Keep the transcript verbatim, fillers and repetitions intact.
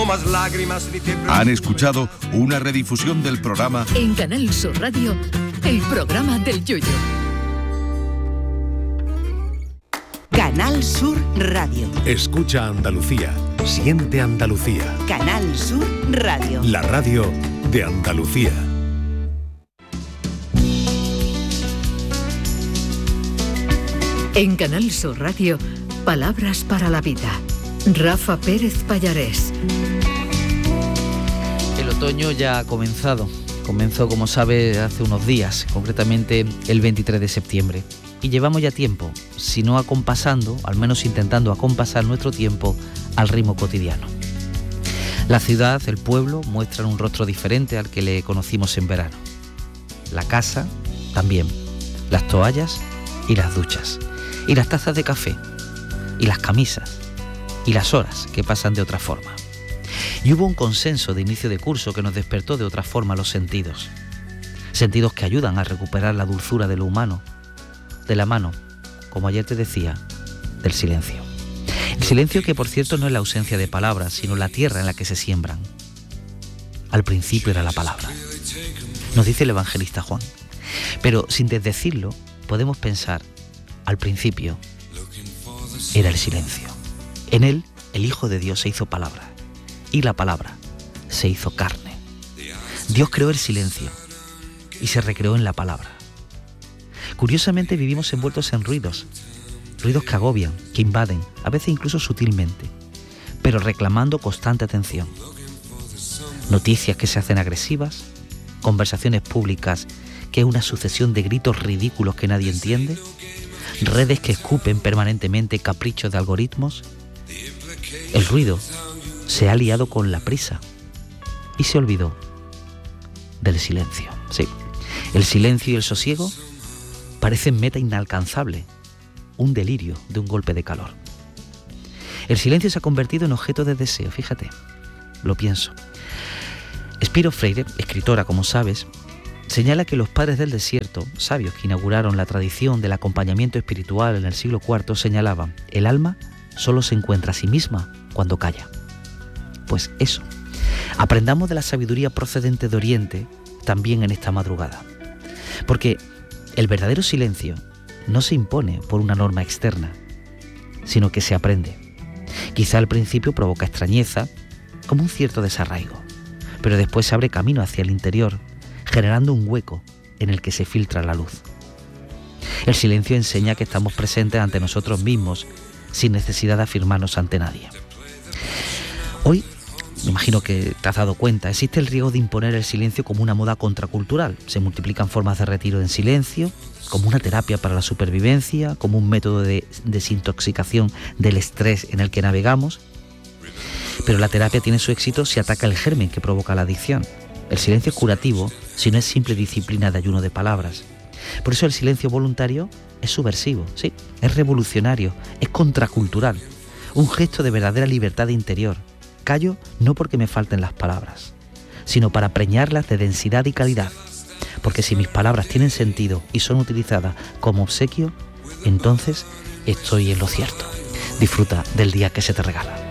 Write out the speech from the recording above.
No más lágrimas ni tiemblo. Han escuchado una redifusión del programa En Canal Sur Radio, el programa del Yoyo. Canal Sur Radio. Escucha Andalucía. Siente Andalucía. Canal Sur Radio. La radio de Andalucía. En Canal Sur Radio, Palabras para la Vida. Rafa Pérez Pallarés. El otoño ya ha comenzado. Comenzó, como sabe, hace unos días, concretamente el veintitrés de septiembre. Y llevamos ya tiempo, si no acompasando, al menos intentando acompasar nuestro tiempo al ritmo cotidiano. La ciudad, el pueblo, muestran un rostro diferente al que le conocimos en verano. La casa, también. Las toallas y las duchas. Y las tazas de café. Y las camisas. Y las horas que pasan de otra forma. Y hubo un consenso de inicio de curso que nos despertó de otra forma los sentidos. Sentidos que ayudan a recuperar la dulzura de lo humano, de la mano, como ayer te decía, del silencio. El silencio que, por cierto, no es la ausencia de palabras, sino la tierra en la que se siembran. Al principio era la palabra, nos dice el evangelista Juan. Pero sin desdecirlo, podemos pensar, al principio era el silencio. En él, el Hijo de Dios se hizo palabra, y la palabra se hizo carne. Dios creó el silencio y se recreó en la palabra. Curiosamente vivimos envueltos en ruidos, ruidos que agobian, que invaden, a veces incluso sutilmente, pero reclamando constante atención. Noticias que se hacen agresivas, conversaciones públicas que es una sucesión de gritos ridículos que nadie entiende, redes que escupen permanentemente caprichos de algoritmos. El ruido se ha liado con la prisa y se olvidó del silencio. Sí, el silencio y el sosiego parecen meta inalcanzable, un delirio de un golpe de calor. El silencio se ha convertido en objeto de deseo, fíjate, lo pienso. Spiro Freire, escritora como sabes, señala que los padres del desierto, sabios que inauguraron la tradición del acompañamiento espiritual en el siglo cuarto, señalaban: el alma solo se encuentra a sí misma cuando calla. Pues eso, aprendamos de la sabiduría procedente de Oriente también en esta madrugada. Porque el verdadero silencio no se impone por una norma externa, sino que se aprende. Quizá al principio provoca extrañeza, como un cierto desarraigo, pero después se abre camino hacia el interior, generando un hueco en el que se filtra la luz. El silencio enseña que estamos presentes ante nosotros mismos, sin necesidad de afirmarnos ante nadie. Hoy, me imagino que te has dado cuenta, existe el riesgo de imponer el silencio como una moda contracultural. Se multiplican formas de retiro en silencio, como una terapia para la supervivencia, como un método de desintoxicación del estrés en el que navegamos. Pero la terapia tiene su éxito si ataca el germen que provoca la adicción. El silencio es curativo si no es simple disciplina de ayuno de palabras. Por eso el silencio voluntario es subversivo, sí, es revolucionario, es contracultural, un gesto de verdadera libertad interior. Callo no porque me falten las palabras, sino para preñarlas de densidad y calidad. Porque si mis palabras tienen sentido y son utilizadas como obsequio, entonces estoy en lo cierto. Disfruta del día que se te regala.